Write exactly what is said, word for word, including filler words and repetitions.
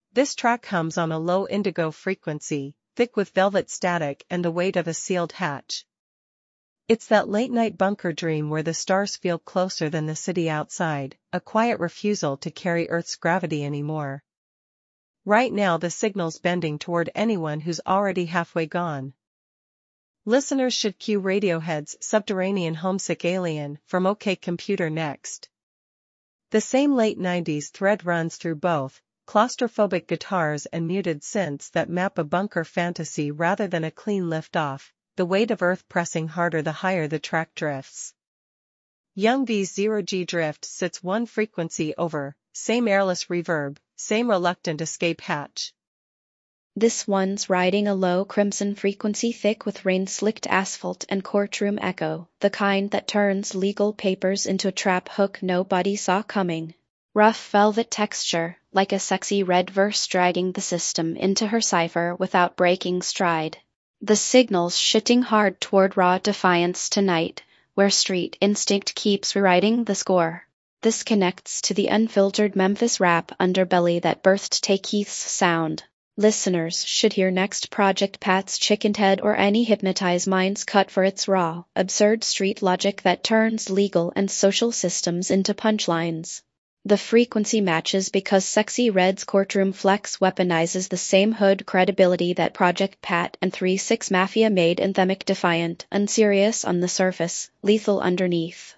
This track hums on a low indigo frequency, thick with velvet static and the weight of a sealed hatch. It's that late-night bunker dream where the stars feel closer than the city outside, a quiet refusal to carry Earth's gravity anymore. Right now the signal's bending toward anyone who's already halfway gone. Listeners should cue Radiohead's Subterranean Homesick Alien from OK Computer next. The same late nineties thread runs through both, claustrophobic guitars and muted synths that map a bunker fantasy rather than a clean lift-off, the weight of Earth pressing harder the higher the track drifts. Young V's zero-G drift sits one frequency over, same airless reverb, same reluctant escape hatch. This one's riding a low crimson frequency thick with rain-slicked asphalt and courtroom echo, the kind that turns legal papers into a trap hook nobody saw coming. Rough velvet texture, like a sexy red verse dragging the system into her cipher without breaking stride. The signal's shitting hard toward raw defiance tonight, where street instinct keeps rewriting the score. This connects to the unfiltered Memphis rap underbelly that birthed Tay Keith's sound. Listeners should hear next Project Pat's Chicken Head or any Hypnotize Minds cut for its raw, absurd street logic that turns legal and social systems into punchlines. The frequency matches because Sexy Red's courtroom flex weaponizes the same hood credibility that Project Pat and three six Mafia made anthemic defiant, unserious on the surface, lethal underneath.